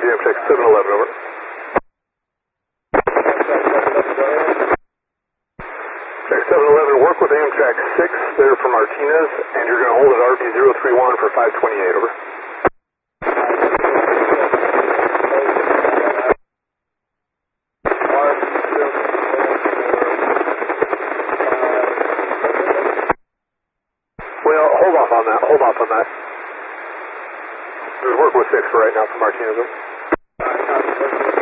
Amtrak 711, over. Amtrak 711, work with Amtrak 6 there for Martinez, and you're going to hold at RB031 for 528, over. Well, hold off on that, hold off on that. Just work with 6 for right now for Martinez.